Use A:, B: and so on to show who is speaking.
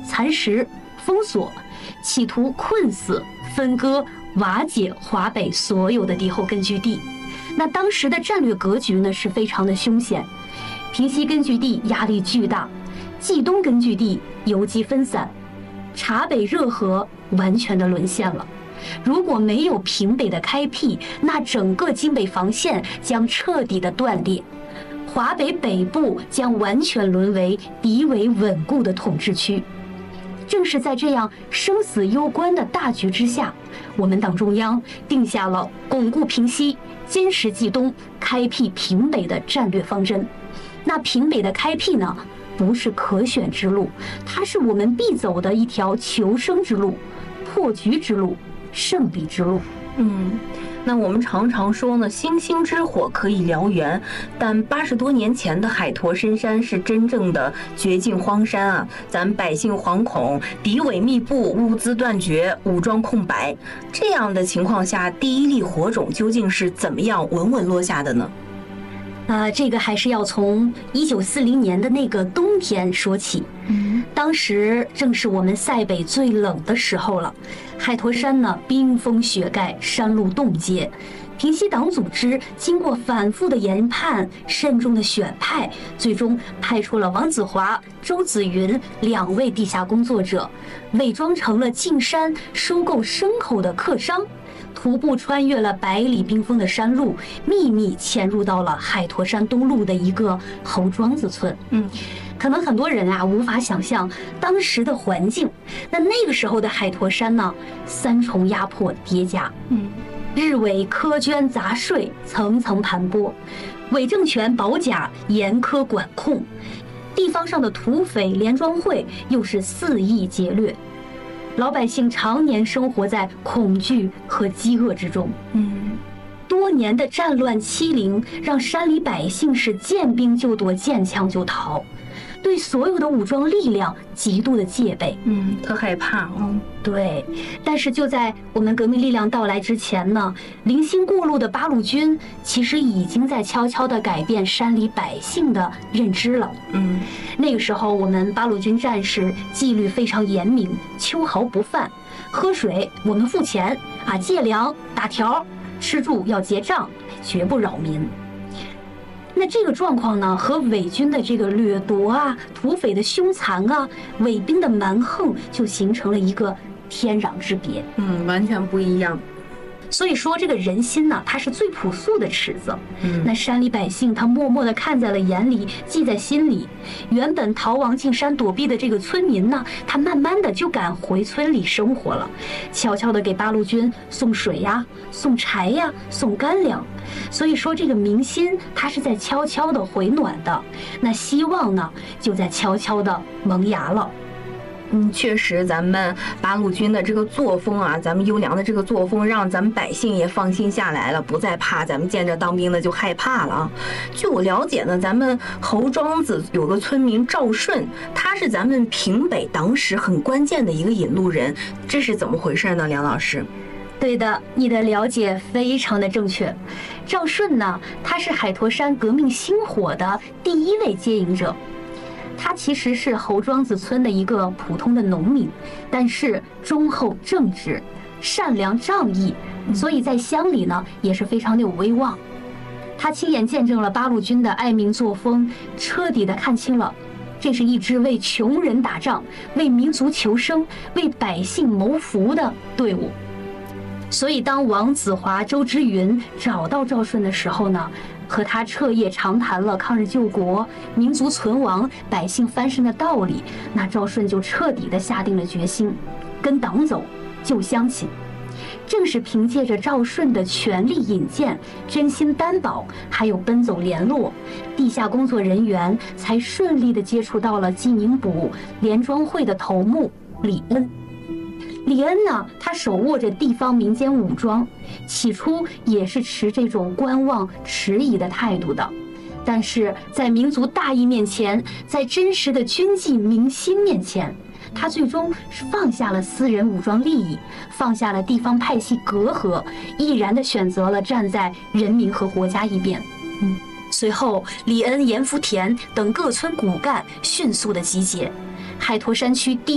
A: 蚕食、封锁，企图困死、分割、瓦解华北所有的敌后根据地。那当时的战略格局呢是非常的凶险，平西根据地压力巨大，冀东根据地游击分散，察北热河完全的沦陷了。如果没有平北的开辟，那整个京北防线将彻底的断裂，华北北部将完全沦为敌伪稳固的统治区。正是在这样生死攸关的大局之下，我们党中央定下了巩固平西、坚实冀东、开辟平北的战略方针。那平北的开辟呢，不是可选之路，它是我们必走的一条求生之路、破局之路、胜利之路。
B: 那我们常常说呢，星星之火可以燎原，但80多年前的海坨深山是真正的绝境荒山啊！咱百姓惶恐，敌伪密布，物资断绝，武装空白。这样的情况下，第一粒火种究竟是怎么样稳稳落下的呢？
A: 这个还是要从1940年的那个冬天说起。当时正是我们塞北最冷的时候了，海坨山呢冰封雪盖，山路冻结。平西党组织经过反复的研判、慎重的选派，最终派出了王子华、周子云2位地下工作者，伪装成了进山收购牲口的客商，徒步穿越了100里冰封的山路，秘密潜入到了海坨山东路的一个侯庄子村。可能很多人无法想象当时的环境。那个时候的海坨山呢，3重压迫叠加，日伪苛捐杂税层层盘剥，伪政权保甲严苛管控，地方上的土匪联庄会又是肆意劫掠，老百姓常年生活在恐惧和饥饿之中。多年的战乱欺凌让山里百姓是见兵就躲，见枪就逃，对所有的武装力量极度的戒备，
B: 特害怕。
A: 对。但是就在我们革命力量到来之前呢，零星过路的八路军其实已经在悄悄地改变山里百姓的认知了。那个时候我们八路军战士纪律非常严明，秋毫不犯，喝水我们付钱借粮打条，吃住要结账，绝不扰民。那这个状况呢，和伪军的这个掠夺土匪的凶残伪兵的蛮横，就形成了一个天壤之别。
B: 完全不一样。
A: 所以说这个人心呢，它是最朴素的尺子。那山里百姓他默默地看在了眼里，记在心里。原本逃亡进山躲避的这个村民呢，他慢慢的就敢回村里生活了，悄悄地给八路军送水送柴送干粮。所以说这个民心它是在悄悄地回暖的，那希望呢就在悄悄地萌芽了。
B: 确实，咱们八路军的这个作风咱们优良的这个作风，让咱们百姓也放心下来了，不再怕咱们见着当兵的就害怕了据我了解呢，咱们侯庄子有个村民赵顺，他是咱们平北当时很关键的一个引路人，这是怎么回事呢？梁老师。
A: 对的，你的了解非常的正确。赵顺呢，他是海坨山革命星火的第1位接引者。他其实是侯庄子村的一个普通的农民，但是忠厚正直、善良仗义，所以在乡里呢也是非常的有威望。他亲眼见证了八路军的爱民作风，彻底的看清了这是一支为穷人打仗、为民族求生、为百姓谋福的队伍。所以当王子华、周之云找到赵顺的时候呢，和他彻夜长谈了抗日救国、民族存亡、百姓翻身的道理，那赵顺就彻底的下定了决心，跟党走，救乡亲。正是凭借着赵顺的全力引荐、真心担保，还有奔走联络，地下工作人员才顺利的接触到了济宁补联庄会的头目李恩。李恩呢，他手握着地方民间武装，起初也是持这种观望迟疑的态度的，但是在民族大义面前，在真实的军纪民心面前，他最终是放下了私人武装利益，放下了地方派系隔阂，毅然的选择了站在人民和国家一边。随后李恩、严福田等各村骨干迅速的集结，海坨山区第